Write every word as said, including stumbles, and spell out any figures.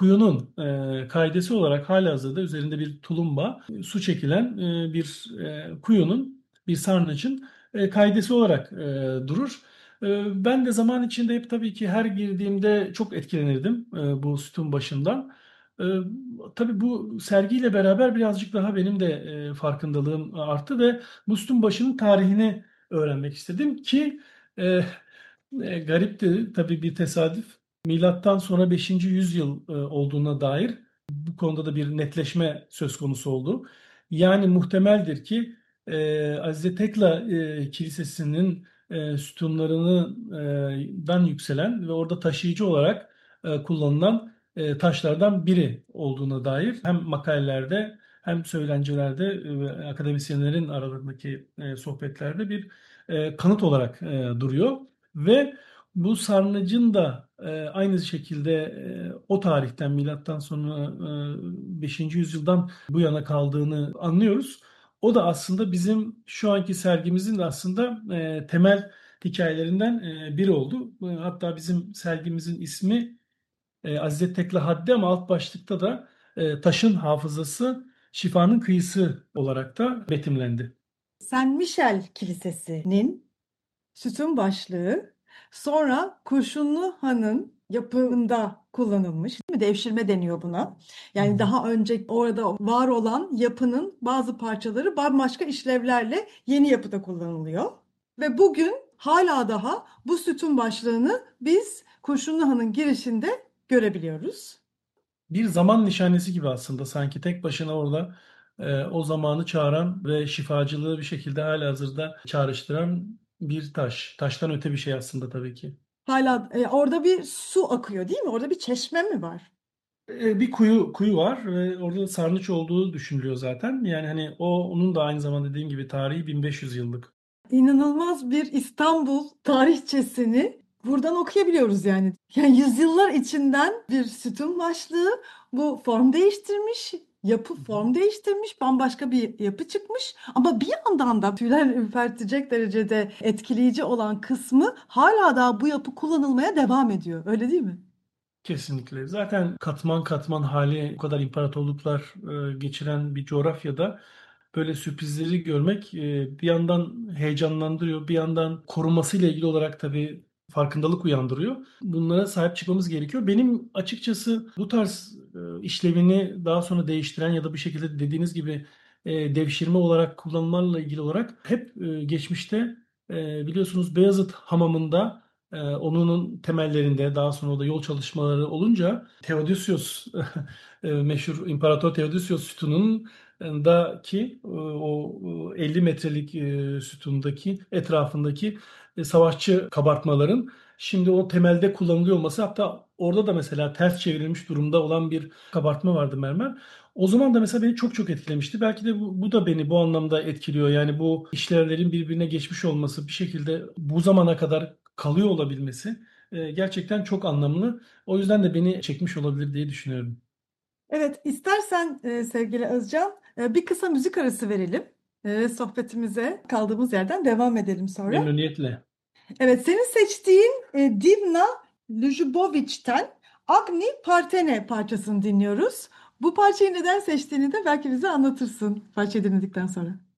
kuyunun e, kaidesi olarak halihazırda üzerinde bir tulumba, e, su çekilen e, bir e, kuyunun, bir sarnıcın e, kaidesi olarak e, durur. E, ben de zaman içinde hep tabii ki her girdiğimde çok etkilenirdim e, bu sütun başından. E, tabii bu sergiyle beraber birazcık daha benim de e, farkındalığım arttı ve bu sütun başının tarihini öğrenmek istedim ki e, e, garipti tabii bir tesadüf. Milattan sonra beşinci yüzyıl e, olduğuna dair bu konuda da bir netleşme söz konusu oldu. Yani muhtemeldir ki e, Azize Tekla e, Kilisesi'nin e, sütunlarından yükselen ve orada taşıyıcı olarak e, kullanılan e, taşlardan biri olduğuna dair hem makalelerde hem söylencelerde e, ve akademisyenlerin aralarındaki e, sohbetlerde bir e, kanıt olarak e, duruyor. Ve bu sarnıcın da e, aynı şekilde e, o tarihten milattan sonra e, beşinci yüzyıldan bu yana kaldığını anlıyoruz. O da aslında bizim şu anki sergimizin de aslında e, temel hikayelerinden e, biri oldu. E, hatta bizim sergimizin ismi e, Azize Tekla Haddi ama alt başlıkta da e, taşın hafızası şifanın kıyısı olarak da betimlendi. Saint Michel Kilisesi'nin sütun başlığı sonra Kurşunlu Han'ın yapımında kullanılmış. Değil mi? Devşirme deniyor buna. Hı Yani hı. daha önce orada var olan yapının bazı parçaları bambaşka işlevlerle yeni yapıda kullanılıyor. Ve bugün hala daha bu sütun başlığını biz Kurşunlu Han'ın girişinde görebiliyoruz. Bir zaman nişanesi gibi aslında sanki tek başına orada e, o zamanı çağıran ve şifacılığı bir şekilde halihazırda çağrıştıran bir taş. Taştan öte bir şey aslında tabii ki. Hala e, orada bir su akıyor değil mi? Orada bir çeşme mi var? E, bir kuyu kuyu var ve orada sarnıç olduğu düşünülüyor zaten. Yani hani o onun da aynı zamanda dediğim gibi tarihi bin beş yüz yıllık. İnanılmaz bir İstanbul tarihçesini buradan okuyabiliyoruz yani. Yani yüzyıllar içinden bir sütun başlığı bu form değiştirmiş, yapı form değiştirmiş, bambaşka bir yapı çıkmış. Ama bir yandan da tüyler ürpertecek derecede etkileyici olan kısmı hala daha bu yapı kullanılmaya devam ediyor. Öyle değil mi? Kesinlikle. Zaten katman katman hali o kadar imparatorluklar e, geçiren bir coğrafyada böyle sürprizleri görmek e, bir yandan heyecanlandırıyor, bir yandan korunmasıyla ilgili olarak tabii farkındalık uyandırıyor. Bunlara sahip çıkmamız gerekiyor. Benim açıkçası bu tarz e, işlevini daha sonra değiştiren ya da bir şekilde dediğiniz gibi e, devşirme olarak kullanılarla ilgili olarak hep e, geçmişte e, biliyorsunuz Beyazıt Hamamı'nda ee, onun temellerinde daha sonra da yol çalışmaları olunca Theodosius e, meşhur İmparator Theodosius sütunun daki e, o e, elli metrelik e, sütundaki etrafındaki e, savaşçı kabartmaların şimdi o temelde kullanılıyor olması hatta orada da mesela ters çevrilmiş durumda olan bir kabartma vardı mermer. O zaman da mesela beni çok çok etkilemişti. Belki de bu, bu da beni bu anlamda etkiliyor. Yani bu işlevlerin birbirine geçmiş olması bir şekilde bu zamana kadar kalıyor olabilmesi e, gerçekten çok anlamlı. O yüzden de beni çekmiş olabilir diye düşünüyorum. Evet, istersen e, sevgili Özcan e, bir kısa müzik arası verelim. E, sohbetimize kaldığımız yerden devam edelim sonra. Memnuniyetle. Evet, senin seçtiğin e, Divna Ljubovic'ten Agni Partene parçasını dinliyoruz. Bu parçayı neden seçtiğini de belki bize anlatırsın parçayı dinledikten sonra.